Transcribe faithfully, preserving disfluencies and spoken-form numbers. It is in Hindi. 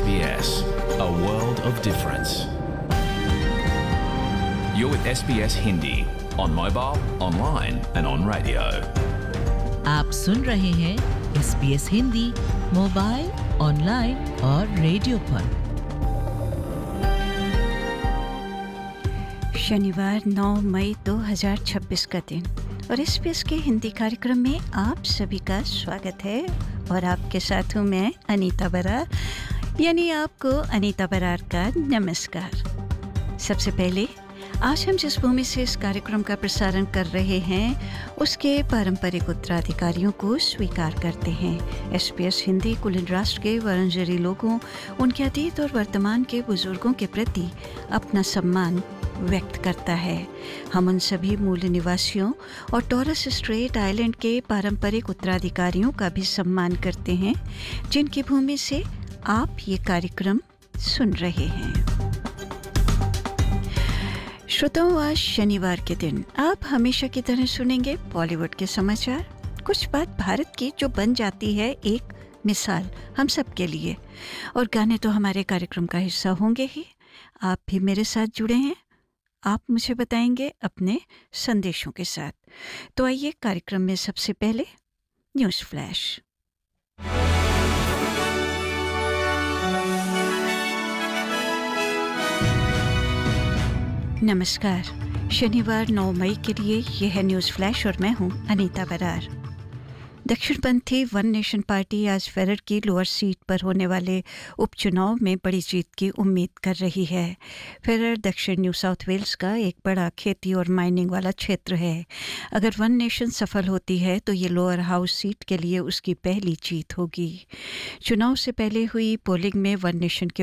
S B S, a world of difference. You're with S B S Hindi on mobile, online and on radio. आप सुन रहे हैं S B S Hindi mobile, online और रेडियो पर। शनिवार नौ मई दो हज़ार छब्बीस का दिन और एस बी एस के हिंदी कार्यक्रम में आप सभी का स्वागत है। और आपके साथ हूँ मैं अनीता बरार, यानी आपको अनीता बरार का नमस्कार। सबसे पहले आज हम जिस भूमि से इस कार्यक्रम का प्रसारण कर रहे हैं उसके पारंपरिक उत्तराधिकारियों को स्वीकार करते हैं। एस बी एस हिंदी कुल राष्ट्र के वरंजरी लोगों, उनके अतीत और वर्तमान के बुजुर्गों के प्रति अपना सम्मान व्यक्त करता है। हम उन सभी मूल निवासियों और टॉरस स्ट्रेट आइलैंड के पारंपरिक उत्तराधिकारियों का भी सम्मान करते हैं जिनकी भूमि से आप ये कार्यक्रम सुन रहे हैं। श्रोताओं, आज शनिवार के दिन आप हमेशा की तरह सुनेंगे बॉलीवुड के समाचार, कुछ बात भारत की जो बन जाती है एक मिसाल हम सब के लिए, और गाने तो हमारे कार्यक्रम का हिस्सा होंगे ही। आप भी मेरे साथ जुड़े हैं, आप मुझे बताएंगे अपने संदेशों के साथ। तो आइए कार्यक्रम में सबसे पहले न्यूज़ फ्लैश। नमस्कार, शनिवार नौ मई के लिए यह है न्यूज़ फ्लैश और मैं हूं Anita Brar. दक्षिणपंथी one nation party आज फेरर की लोअर सीट पर होने वाले उपचुनाव में बड़ी जीत की उम्मीद कर रही है। फेरर दक्षिण न्यू साउथ वेल्स का एक बड़ा खेती और माइनिंग वाला क्षेत्र है। अगर वन नेशन सफल होती है तो ये लोअर हाउस सीट के लिए उसकी पहली जीत होगी। चुनाव से पहले हुई पोलिंग में वन नेशन के